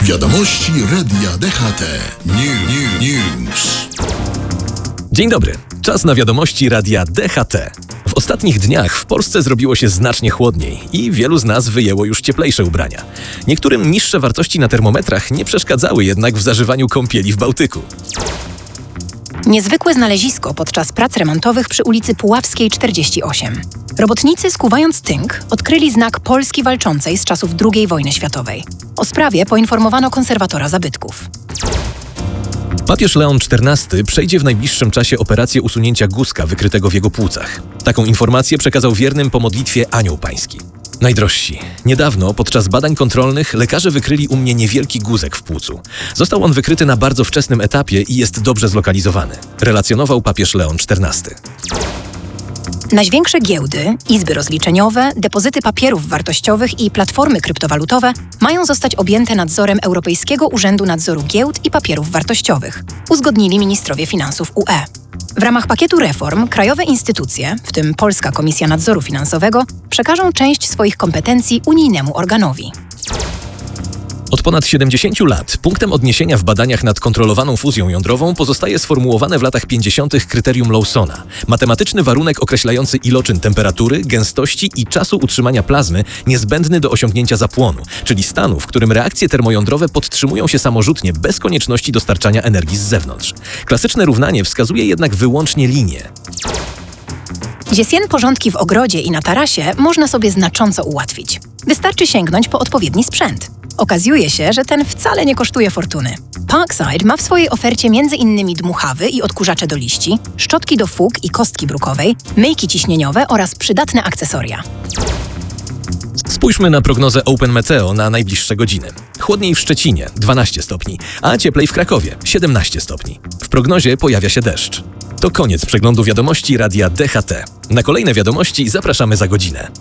Wiadomości Radia DHT. News. Dzień dobry. Czas na wiadomości Radia DHT. W ostatnich dniach w Polsce zrobiło się znacznie chłodniej i wielu z nas wyjęło już cieplejsze ubrania. Niektórym niższe wartości na termometrach nie przeszkadzały jednak w zażywaniu kąpieli w Bałtyku. Niezwykłe znalezisko podczas prac remontowych przy ulicy Puławskiej 48. Robotnicy, skuwając tynk, odkryli znak Polski walczącej z czasów II wojny światowej. O sprawie poinformowano konserwatora zabytków. Papież Leon XIV przejdzie w najbliższym czasie operację usunięcia guzka wykrytego w jego płucach. Taką informację przekazał wiernym po modlitwie Anioł Pański. Najdrożsi, niedawno podczas badań kontrolnych lekarze wykryli u mnie niewielki guzek w płucu. Został on wykryty na bardzo wczesnym etapie i jest dobrze zlokalizowany, relacjonował papież Leon XIV. Największe giełdy, izby rozliczeniowe, depozyty papierów wartościowych i platformy kryptowalutowe mają zostać objęte nadzorem Europejskiego Urzędu Nadzoru Giełd i Papierów Wartościowych, uzgodnili ministrowie finansów UE. W ramach pakietu reform krajowe instytucje, w tym Polska Komisja Nadzoru Finansowego, przekażą część swoich kompetencji unijnemu organowi. Od ponad 70 lat punktem odniesienia w badaniach nad kontrolowaną fuzją jądrową pozostaje sformułowane w latach 50. kryterium Lawsona, matematyczny warunek określający iloczyn temperatury, gęstości i czasu utrzymania plazmy niezbędny do osiągnięcia zapłonu, czyli stanu, w którym reakcje termojądrowe podtrzymują się samorzutnie bez konieczności dostarczania energii z zewnątrz. Klasyczne równanie wskazuje jednak wyłącznie linię. Dziesięć porządki w ogrodzie i na tarasie można sobie znacząco ułatwić. Wystarczy sięgnąć po odpowiedni sprzęt. Okazuje się, że ten wcale nie kosztuje fortuny. Parkside ma w swojej ofercie m.in. dmuchawy i odkurzacze do liści, szczotki do fug i kostki brukowej, myjki ciśnieniowe oraz przydatne akcesoria. Spójrzmy na prognozę Open Meteo na najbliższe godziny. Chłodniej w Szczecinie 12 stopni, a cieplej w Krakowie 17 stopni. W prognozie pojawia się deszcz. To koniec przeglądu wiadomości Radia DHT. Na kolejne wiadomości zapraszamy za godzinę.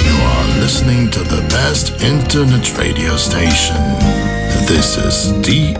Listening to the best internet radio station. This is